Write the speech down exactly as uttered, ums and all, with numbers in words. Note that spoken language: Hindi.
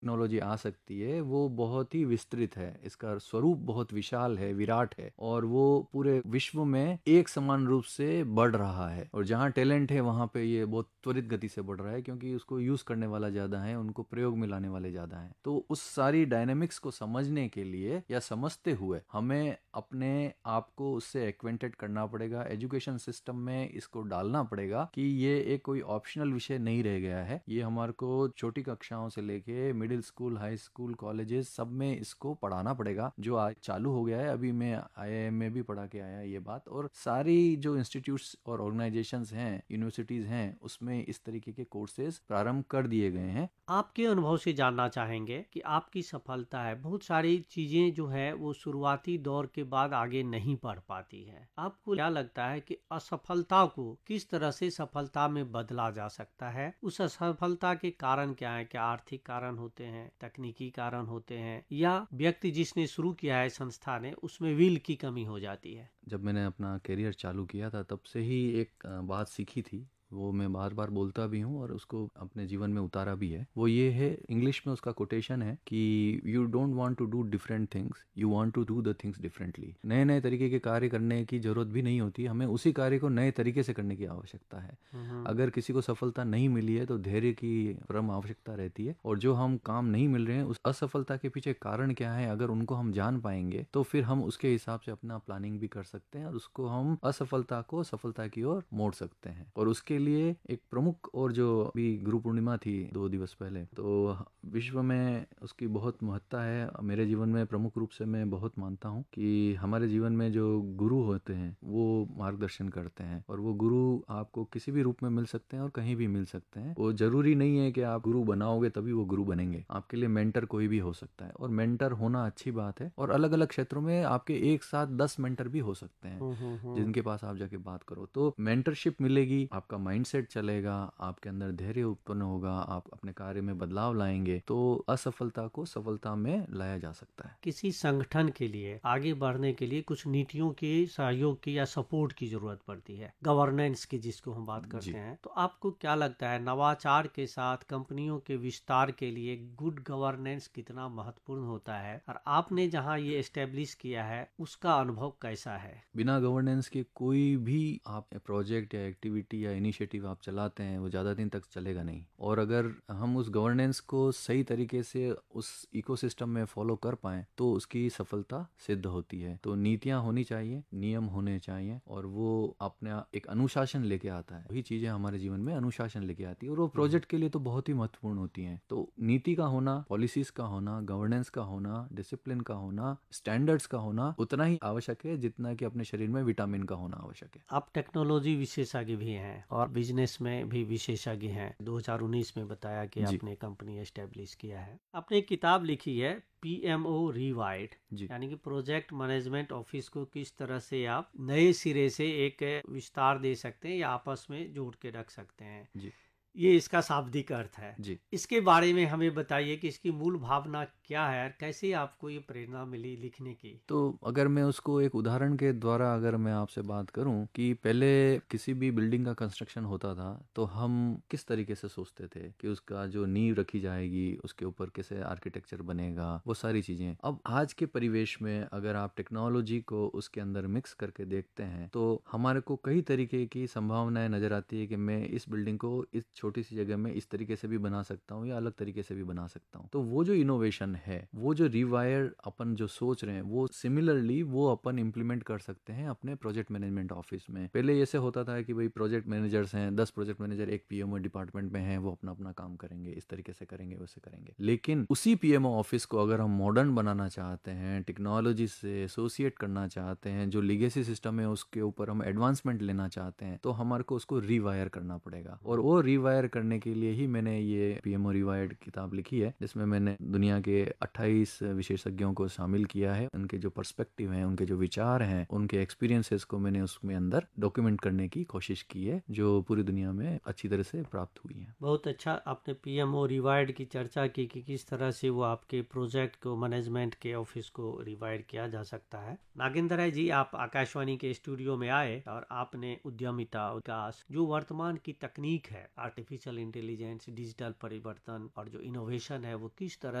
टेक्नोलॉजी आ सकती है वो बहुत ही विस्तृत है, इसका स्वरूप बहुत विशाल है, विराट है, और वो पूरे विश्व में एक समान रूप से बढ़ रहा है। और जहाँ टैलेंट है वहाँ पे ये बहुत त्वरित गति से बढ़ रहा है, क्योंकि उसको यूज करने वाला ज्यादा है, उनको प्रयोग में लाने वाले ज्यादा हैं। तो उस सारी डायनेमिक्स को समझने के लिए या समझते हुए हमें अपने आप को उससे एक्वेंटेड करना पड़ेगा। एजुकेशन सिस्टम में इसको डालना पड़ेगा कि ये एक कोई ऑप्शनल विषय नहीं रह गया है, ये हमारे को छोटी कक्षाओं से लेके middle school, high school, colleges सब में इसको पढ़ाना पड़ेगा, जो आज चालू हो गया है। अभी मैं आई आई एम में भी पढ़ा के आया ये बात, और सारी जो इंस्टीट्यूट्स और ऑर्गेनाइजेशंस हैं, यूनिवर्सिटीज हैं, उसमें इस तरीके के कोर्सेज प्रारंभ कर दिए गए हैं। आपके अनुभव से जानना चाहेंगे कि आपकी सफलता है, बहुत सारी चीजें जो है वो शुरुआती दौर के बाद आगे नहीं बढ़ पाती है। आपको क्या लगता है कि असफलता को किस तरह से सफलता में बदला जा सकता है? उस असफलता के कारण क्या है? क्या आर्थिक कारण होते हैं, तकनीकी कारण होते हैं, या व्यक्ति जिसने शुरू किया है संस्था ने उसमें विल की कमी हो जाती है? जब मैंने अपना करियर चालू किया था तब से ही एक अ, बात सीखी थी, वो मैं बार बार बोलता भी हूँ और उसको अपने जीवन में उतारा भी है। वो ये है, इंग्लिश में उसका कोटेशन है कि you don't want to do different things, you want to do the things differently. नए नए तरीके के कार्य करने की जरूरत भी नहीं होती, हमें उसी कार्य को नए तरीके से करने की आवश्यकता है। हम्म। अगर किसी को सफलता नहीं मिली है तो धैर्य की परम आवश्यकता रहती है, और जो हम काम नहीं मिल रहे हैं उस असफलता के पीछे कारण क्या है, अगर उनको हम जान पाएंगे तो फिर हम उसके हिसाब से अपना प्लानिंग भी कर सकते हैं, और उसको हम असफलता को सफलता की ओर मोड़ सकते हैं। और उसके लिए एक प्रमुख, और जो अभी गुरु पूर्णिमा थी दो दिवस पहले, तो विश्व में उसकी बहुत महत्ता है। मेरे जीवन में प्रमुख रूप से मैं बहुत मानता हूँ कि हमारे जीवन में जो गुरु होते हैं वो मार्गदर्शन करते हैं, और वो गुरु आपको किसी भी रूप में मिल सकते हैं और कहीं भी मिल सकते हैं। वो जरूरी नहीं है कि आप गुरु बनाओगे तभी वो गुरु बनेंगे, आपके लिए मेंटर कोई भी हो सकता है, और मेंटर होना अच्छी बात है। और अलग अलग क्षेत्रों में आपके एक साथ दस मेंटर भी हो सकते हैं हम्म हम्म हम्म। जिनके पास आप जाके बात करो, तो मेंटरशिप मिलेगी, आपका माइंडसेट चलेगा, आपके अंदर धैर्य उत्पन्न होगा, आप अपने कार्य में बदलाव लाएंगे, तो असफलता को सफलता में लाया जा सकता है। किसी संगठन के लिए आगे बढ़ने के लिए कुछ नीतियों के सहयोग की या सपोर्ट की जरूरत पड़ती है, गवर्नेंस की जिसको हम बात करते जी। हैं। तो आपको क्या लगता है नवाचार के साथ कंपनियों के विस्तार के लिए गुड गवर्नेंस कितना महत्वपूर्ण होता है, और आपने जहां ये एस्टेब्लिश किया है उसका अनुभव कैसा है? बिना गवर्नेंस के कोई भी आप प्रोजेक्ट या एक्टिविटी या इनिशिएटिव आप चलाते हैं वो ज़्यादा दिन तक चलेगा नहीं। और अगर हम उस गवर्नेंस को सही तरीके से उस इकोसिस्टम में फॉलो कर पाएं तो उसकी सफलता सिद्ध होती है। तो नीतियां होनी चाहिए, नियम होने चाहिए, और वो अपना एक अनुशासन लेके आता है। वही चीज़ें हमारे जीवन में अनुशासन लेके आती है, और वो प्रोजेक्ट के लिए तो बहुत ही महत्वपूर्ण होती हैं। तो नीति का होना, पॉलिसीज का होना, गवर्नेंस का होना, डिसिप्लिन का होना, स्टैंडर्ड्स का होना उतना ही आवश्यक है जितना कि अपने शरीर में विटामिन का होना आवश्यक है। आप टेक्नोलॉजी विशेषज्ञ भी हैं और बिजनेस में भी विशेषज्ञ हैं। दो हज़ार उन्नीस में बताया कि जी। आपने कंपनी एस्टेब्लिश किया है। आपने एक किताब लिखी है पीएमओ रिवाइड, जी। यानी कि प्रोजेक्ट मैनेजमेंट ऑफिस को किस तरह से आप नए सिरे से एक विस्तार दे सकते हैं या आपस में जोड़ के रख सकते हैं, जी। ये इसका शाब्दिक अर्थ है। जी। इसके बारे में हमें बताइए कि इसकी मूल भावना क्या है और कैसे आपको ये प्रेरणा मिली लिखने की? तो अगर मैं उसको एक उदाहरण के द्वारा अगर मैं आपसे बात करूं कि पहले किसी भी बिल्डिंग का कंस्ट्रक्शन होता था तो हम किस तरीके से सोचते थे कि उसका जो नींव रखी जाएगी, उसके ऊपर कैसे आर्किटेक्चर बनेगा, वो सारी चीजें। अब आज के परिवेश में अगर आप टेक्नोलॉजी को उसके अंदर मिक्स करके देखते हैं तो हमारे को कई तरीके की संभावनाएं नजर आती है कि मैं इस बिल्डिंग को इस छोटी सी जगह में इस तरीके से भी बना सकता हूँ या अलग तरीके से भी बना सकता हूँ। तो वो जो इनोवेशन है, वो जो रिवायर अपन जो सोच रहे हैं, वो सिमिलरली वो अपन इम्प्लीमेंट कर सकते हैं अपने प्रोजेक्ट मैनेजमेंट ऑफिस में। पहले ऐसे होता था कि भाई प्रोजेक्ट मैनेजर्स हैं, दस प्रोजेक्ट मैनेजर एक पीएमओ डिपार्टमेंट में हैं, वो अपना अपना काम करेंगे, इस तरीके से करेंगे, वैसे करेंगे। लेकिन उसी पीएमओ ऑफिस को अगर हम मॉडर्न बनाना चाहते हैं, टेक्नोलॉजी से एसोसिएट करना चाहते हैं, जो लीगेसी सिस्टम है उसके ऊपर हम एडवांसमेंट लेना चाहते हैं, तो हमारे को उसको रिवायर करना पड़ेगा। और वो रिवायर करने के लिए ही मैंने ये पीएमओ रिवायर्ड किताब लिखी है, जिसमें मैंने दुनिया के अट्ठाईस विशेषज्ञों को शामिल किया है। उनके जो पर्सपेक्टिव हैं, उनके जो विचार हैं, उनके एक्सपीरियंसेस को मैंने उसमें अंदर डॉक्यूमेंट करने की कोशिश की है, जो पूरी दुनिया में अच्छी तरह से प्राप्त हुई है। बहुत अच्छा आपने पीएमओ रिवाइड की चर्चा की कि किस तरह से वो आपके प्रोजेक्ट को, मैनेजमेंट के ऑफिस को रिवाइड किया जा सकता है। नागेंद्र राय जी, आप आकाशवाणी के स्टूडियो में आए और आपने उद्यमिता, विकास, जो वर्तमान की तकनीक है, आर्टिफिशियल इंटेलिजेंस, डिजिटल परिवर्तन और जो इनोवेशन है वो किस तरह